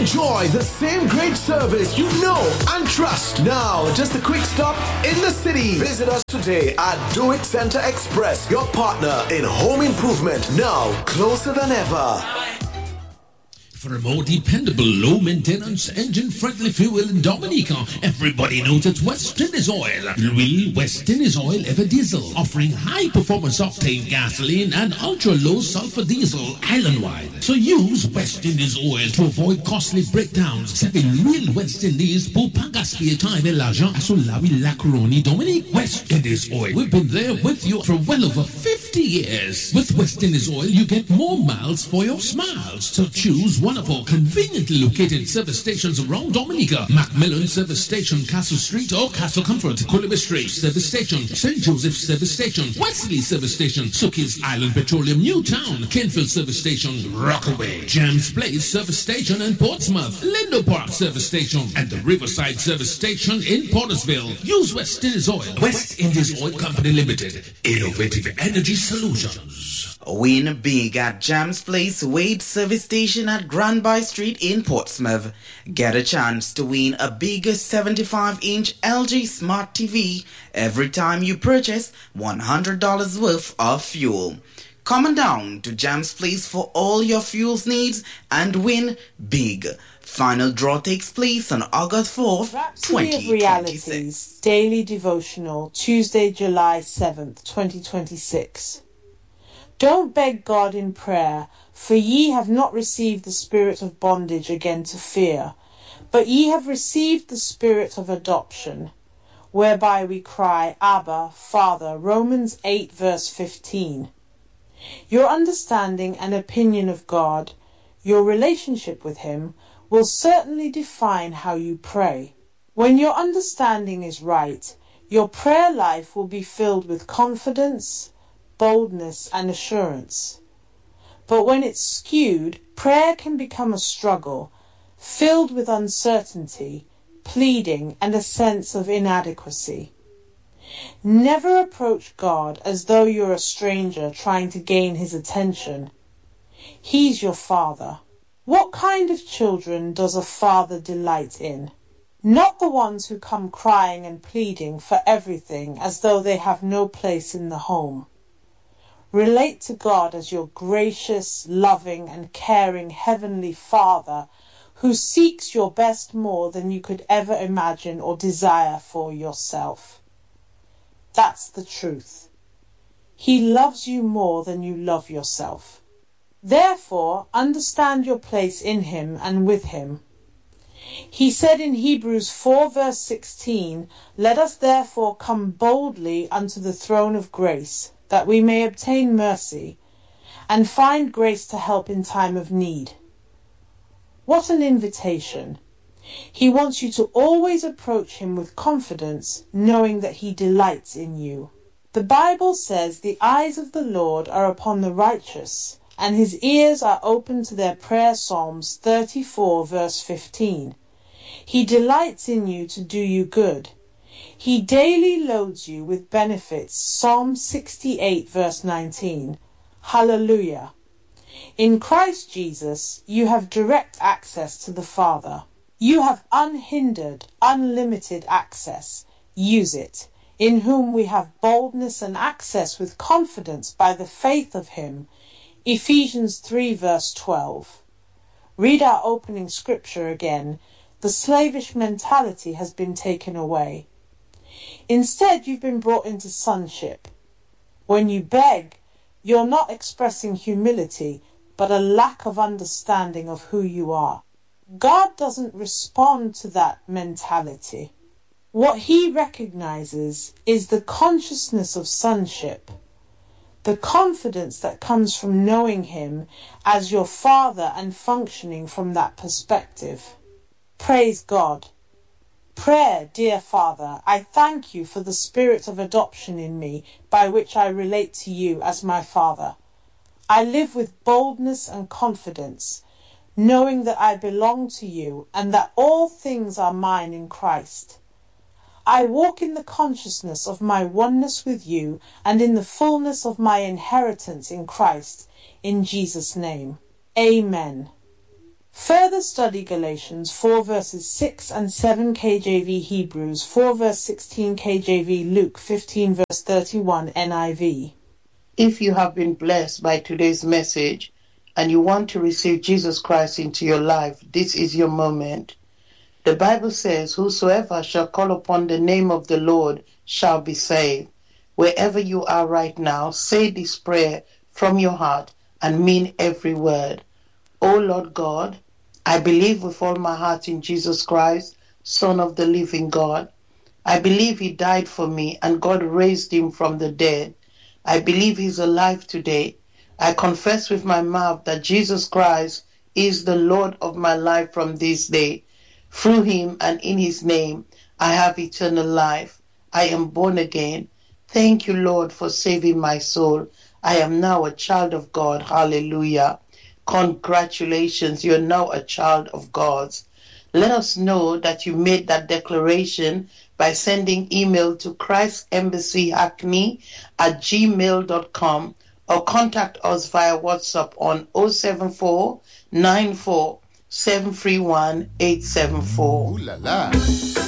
enjoy the same great service you know and trust. Now, just a quick stop in the city. Visit us today at Do It Center Express, your partner in home improvement. Now, closer than ever. For a more dependable, low-maintenance, engine-friendly fuel in Dominica, everybody knows it's West Indies Oil. Real West Indies Oil Ever Diesel, offering high-performance octane gasoline and ultra-low sulfur diesel island-wide. So use West Indies Oil to avoid costly breakdowns. Serving real West Indies pour pas gaspiller time et l'argent à Sulawi Lacroni Dominique. West Indies Oil. We've been there with you for well over 50 years. With West Indies Oil, you get more miles for your smiles. So choose one of our conveniently located service stations around Dominica. Macmillan Service Station, Castle Street, or Castle Comfort, Coolibah Street Service Station, St. Joseph Service Station, Wesley Service Station, Sookies Island Petroleum Newtown, Kenfield Service Station, Rockaway, James Place Service Station in Portsmouth, Lindo Park Service Station, and the Riverside Service Station in Portersville. Use West Indies Oil. West Indies Oil Company Limited. Innovative energy solutions. Win big at James Place Wade Service Station at Granby Street in Portsmouth. Get a chance to win a big 75-inch LG Smart TV every time you purchase $100 worth of fuel. Come on down to James Place for all your fuels needs and win big. Final draw takes place on August 4th, 2026. Realities, Daily Devotional, Tuesday, July 7th, 2026. Don't beg God in prayer, for ye have not received the spirit of bondage again to fear, but ye have received the spirit of adoption, whereby we cry, Abba, Father. Romans 8 verse 15. Your understanding and opinion of God, your relationship with Him, will certainly define how you pray. When your understanding is right, your prayer life will be filled with confidence, boldness and assurance. But when it's skewed, prayer can become a struggle, filled with uncertainty, pleading and a sense of inadequacy. Never approach God as though you're a stranger trying to gain His attention. He's your Father. What kind of children does a father delight in? Not the ones who come crying and pleading for everything as though they have no place in the home. Relate to God as your gracious, loving and caring Heavenly Father who seeks your best more than you could ever imagine or desire for yourself. That's the truth. He loves you more than you love yourself. Therefore, understand your place in Him and with Him. He said in Hebrews 4 verse 16, Let us therefore come boldly unto the throne of grace, that we may obtain mercy and find grace to help in time of need. What an invitation. He wants you to always approach Him with confidence, knowing that He delights in you. The Bible says the eyes of the Lord are upon the righteous, and His ears are open to their prayer. Psalms 34 verse 15. He delights in you to do you good. He daily loads you with benefits. Psalm 68 verse 19. Hallelujah. In Christ Jesus, you have direct access to the Father. You have unhindered, unlimited access. Use it. In whom we have boldness and access with confidence by the faith of Him. Ephesians 3 verse 12. Read our opening scripture again. The slavish mentality has been taken away. Instead, you've been brought into sonship. When you beg, you're not expressing humility, but a lack of understanding of who you are. God doesn't respond to that mentality. What He recognizes is the consciousness of sonship, the confidence that comes from knowing Him as your Father and functioning from that perspective. Praise God. Prayer, dear Father, I thank You for the spirit of adoption in me, by which I relate to You as my Father. I live with boldness and confidence, knowing that I belong to You and that all things are mine in Christ. I walk in the consciousness of my oneness with You and in the fullness of my inheritance in Christ, in Jesus' name. Amen. Further study Galatians 4 verses 6 and 7 KJV, Hebrews 4 verse 16 KJV, Luke 15 verse 31 NIV. If you have been blessed by today's message and you want to receive Jesus Christ into your life, this is your moment. The Bible says, whosoever shall call upon the name of the Lord shall be saved. Wherever you are right now, say this prayer from your heart and mean every word. O Lord God, I believe with all my heart in Jesus Christ, Son of the living God. I believe he died for me and God raised him from the dead. I believe he's alive today. I confess with my mouth that Jesus Christ is the Lord of my life from this day. Through him and in his name, I have eternal life. I am born again. Thank you, Lord, for saving my soul. I am now a child of God. Hallelujah. Congratulations, you're now a child of God's. Let us know that you made that declaration by sending email to christembassyhackney@gmail.com or contact us via WhatsApp on 074 94 731 874. Ooh la la.